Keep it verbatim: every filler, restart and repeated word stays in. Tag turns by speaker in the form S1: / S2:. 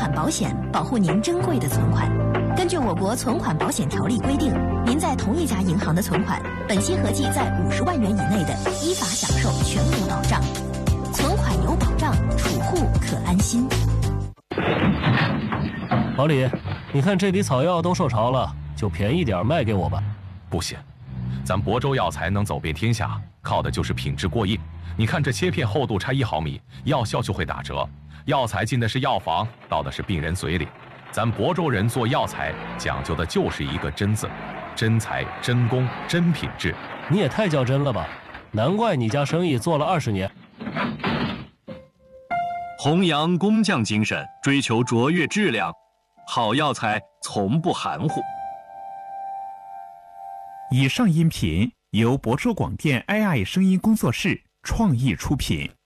S1: 款保险，保护您珍贵的存款。根据我国存款保险条例规定，您在同一家银行的存款，本息合计在五十万元以内的，依法享受全额保障。存款有保障，储户可安心。
S2: 老李，你看这里草药都受潮了，就便宜点卖给我吧。
S3: 不行，咱亳州药材能走遍天下，靠的就是品质过硬。你看这切片厚度差一毫米，药效就会打折。药材进的是药房，到的是病人嘴里。咱亳州人做药材讲究的就是一个真字，真材真工真品质。
S2: 你也太较真了吧，难怪你家生意做了二十年。
S4: 弘扬工匠精神，追求卓越质量，好药材从不含糊。
S5: 以上音频由亳州广电 A I 声音工作室创意出品。